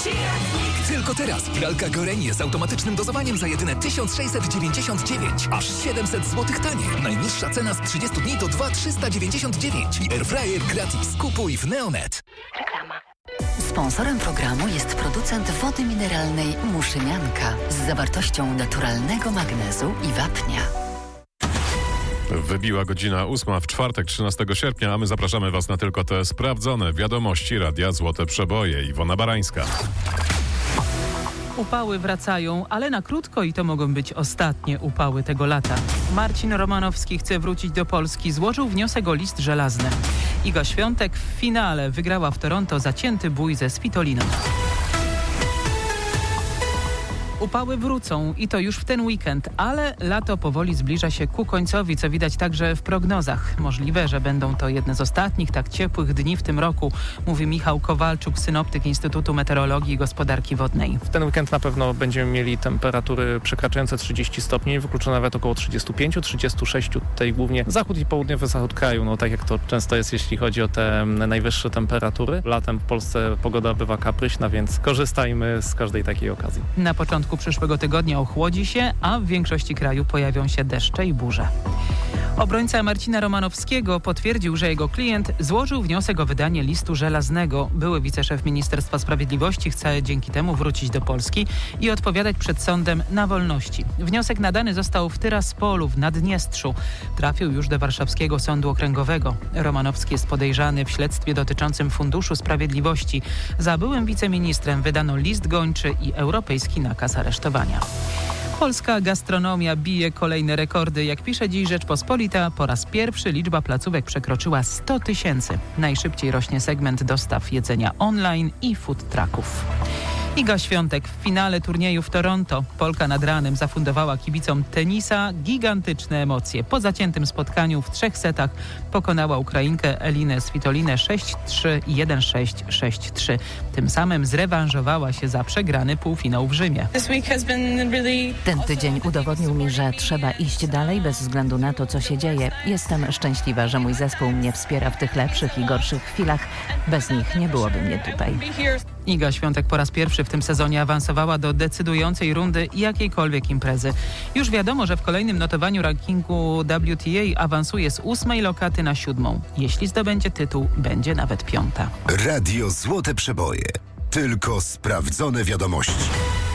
Tylko teraz pralka Gorenie z automatycznym dozowaniem za jedyne 1699. Aż 700 zł taniej. Najniższa cena z 30 dni to 2399 i airfryer gratis. Kupuj w Neonet. Reklama. Sponsorem programu jest producent wody mineralnej Muszynianka z zawartością naturalnego magnezu i wapnia. Wybiła godzina 8 w czwartek, 13 sierpnia, a my zapraszamy Was na tylko te sprawdzone wiadomości Radia Złote Przeboje. Iwona Barańska. Upały wracają, ale na krótko i to mogą być ostatnie upały tego lata. Marcin Romanowski chce wrócić do Polski, złożył wniosek o list żelazny. Iga Świątek w finale wygrała w Toronto zacięty bój ze Svitoliną. Upały wrócą i to już w ten weekend, ale lato powoli zbliża się ku końcowi, co widać także w prognozach. Możliwe, że będą to jedne z ostatnich tak ciepłych dni w tym roku, mówi Michał Kowalczuk, synoptyk Instytutu Meteorologii i Gospodarki Wodnej. W ten weekend na pewno będziemy mieli temperatury przekraczające 30 stopni, wykluczone nawet około 35-36, tutaj głównie zachód i południowy zachód kraju, no tak jak to często jest, jeśli chodzi o te najwyższe temperatury. Latem w Polsce pogoda bywa kapryśna, więc korzystajmy z każdej takiej okazji. Na początku przyszłego tygodnia ochłodzi się, a w większości kraju pojawią się deszcze i burze. Obrońca Marcina Romanowskiego potwierdził, że jego klient złożył wniosek o wydanie listu żelaznego. Były wiceszef Ministerstwa Sprawiedliwości chce dzięki temu wrócić do Polski i odpowiadać przed sądem na wolności. Wniosek nadany został w Tyraspolu w Naddniestrzu. Trafił już do warszawskiego sądu okręgowego. Romanowski jest podejrzany w śledztwie dotyczącym Funduszu Sprawiedliwości. Za byłym wiceministrem wydano list gończy i europejski nakaz aresztowania. Polska gastronomia bije kolejne rekordy. Jak pisze dziś Rzeczpospolita, po raz pierwszy liczba placówek przekroczyła 100 000. Najszybciej rośnie segment dostaw jedzenia online i food trucków. Iga Świątek w finale turnieju w Toronto. Polka nad ranem zafundowała kibicom tenisa gigantyczne emocje. Po zaciętym spotkaniu w 3 setach pokonała Ukrainkę Elinę Svitolinę 6-3 i 1-6, 6-3. Tym samym zrewanżowała się za przegrany półfinał w Rzymie. Ten tydzień udowodnił mi, że trzeba iść dalej bez względu na to, co się dzieje. Jestem szczęśliwa, że mój zespół mnie wspiera w tych lepszych i gorszych chwilach. Bez nich nie byłoby mnie tutaj. Iga Świątek po raz pierwszy w tym sezonie awansowała do decydującej rundy jakiejkolwiek imprezy. Już wiadomo, że w kolejnym notowaniu rankingu WTA awansuje z 8. lokaty na 7. Jeśli zdobędzie tytuł, będzie nawet 5. Radio Złote Przeboje. Tylko sprawdzone wiadomości.